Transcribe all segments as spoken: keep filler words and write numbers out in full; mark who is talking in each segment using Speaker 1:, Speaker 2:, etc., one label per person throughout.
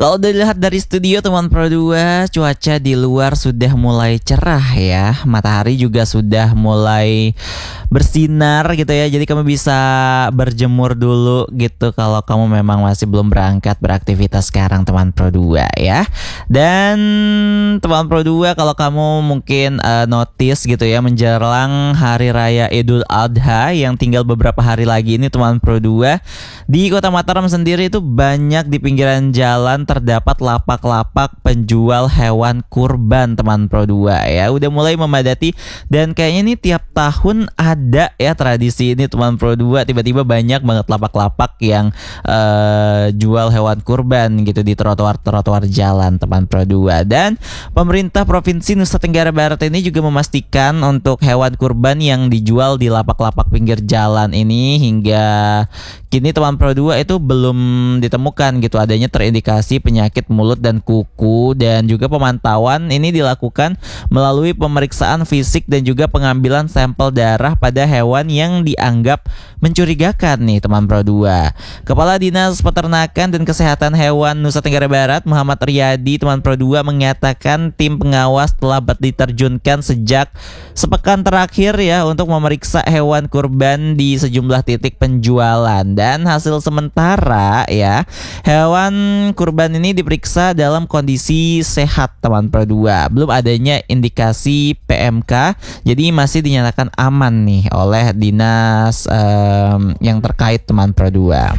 Speaker 1: Kalau dilihat dari studio teman Pro dua, cuaca di luar sudah mulai cerah ya. Matahari juga sudah mulai bersinar gitu ya. Jadi kamu bisa berjemur dulu gitu kalau kamu memang masih belum berangkat beraktivitas sekarang teman Pro dua ya. Dan teman Pro dua, kalau kamu mungkin uh, notice gitu ya, menjelang Hari Raya Idul Adha yang tinggal beberapa hari lagi ini teman Pro dua, di Kota Mataram sendiri itu banyak di pinggiran jalan terdapat lapak-lapak penjual hewan kurban teman Pro dua ya. Udah mulai memadati dan kayaknya ini tiap tahun ada ya tradisi ini teman Pro dua. Tiba-tiba banyak banget lapak-lapak yang uh, jual hewan kurban gitu di trotoar-trotoar jalan teman Pro dua. Dan pemerintah Provinsi Nusa Tenggara Barat ini juga memastikan untuk hewan kurban yang dijual di lapak-lapak pinggir jalan ini hingga kini teman Pro dua itu belum ditemukan gitu adanya terindikasi penyakit mulut dan kuku, dan juga pemantauan ini dilakukan melalui pemeriksaan fisik dan juga pengambilan sampel darah pada hewan yang dianggap mencurigakan nih teman Pro dua. Kepala Dinas Peternakan dan Kesehatan Hewan Nusa Tenggara Barat Muhammad Riyadi teman Pro dua mengatakan tim pengawas telah diterjunkan sejak sepekan terakhir ya untuk memeriksa hewan kurban di sejumlah titik penjualan, dan hasil sementara ya hewan kurban ini diperiksa dalam kondisi sehat teman Pro dua. Belum adanya indikasi P M K, jadi masih dinyatakan aman nih oleh dinas um, yang terkait teman Pro dua.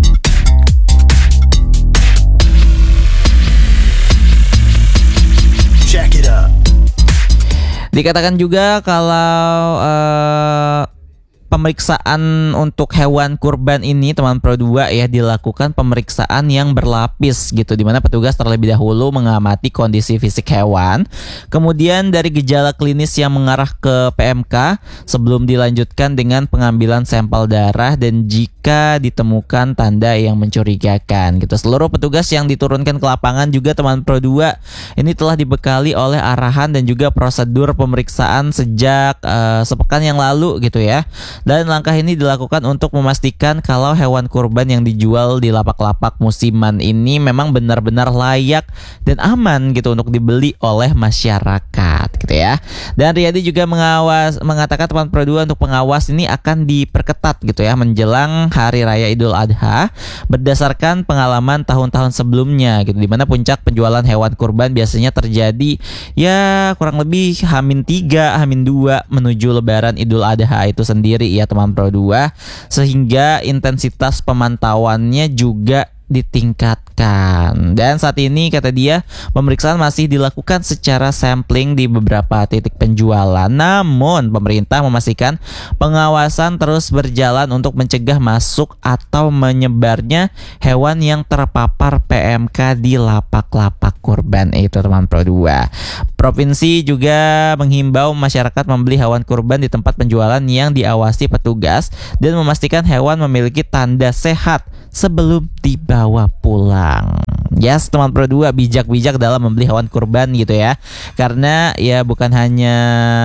Speaker 2: Check it up.
Speaker 1: Dikatakan juga kalau uh, pemeriksaan untuk hewan kurban ini teman Pro dua ya dilakukan pemeriksaan yang berlapis gitu, dimana petugas terlebih dahulu mengamati kondisi fisik hewan, kemudian dari gejala klinis yang mengarah ke P M K sebelum dilanjutkan dengan pengambilan sampel darah dan jika ditemukan tanda yang mencurigakan gitu. Seluruh petugas yang diturunkan ke lapangan juga teman Pro dua ini telah dibekali oleh arahan dan juga prosedur pemeriksaan sejak uh, sepekan yang lalu gitu ya. Dan langkah ini dilakukan untuk memastikan kalau hewan kurban yang dijual di lapak-lapak musiman ini memang benar-benar layak dan aman gitu untuk dibeli oleh masyarakat gitu ya. Dan Riyadi juga mengawas, mengatakan teman Pro dua untuk pengawas ini akan diperketat gitu ya menjelang Hari Raya Idul Adha berdasarkan pengalaman tahun-tahun sebelumnya gitu, dimana puncak penjualan hewan kurban biasanya terjadi ya kurang lebih Hamin tiga, Hamin dua menuju Lebaran Idul Adha itu sendiri ya teman Pro dua, sehingga intensitas pemantauannya juga ditingkatkan. Dan saat ini kata dia pemeriksaan masih dilakukan secara sampling di beberapa titik penjualan, namun pemerintah memastikan pengawasan terus berjalan untuk mencegah masuk atau menyebarnya hewan yang terpapar P M K di lapak-lapak kurban itu teman Pro dua. Provinsi juga menghimbau masyarakat membeli hewan kurban di tempat penjualan yang diawasi petugas dan memastikan hewan memiliki tanda sehat sebelum dibawa pulang. Yes, teman Pro dua bijak-bijak dalam membeli hewan kurban gitu ya. Karena ya bukan hanya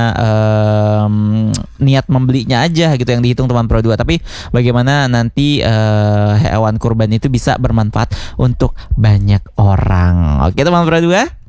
Speaker 1: um, niat membelinya aja gitu yang dihitung teman Pro dua, tapi bagaimana nanti uh, hewan kurban itu bisa bermanfaat untuk banyak orang. Oke teman Pro dua.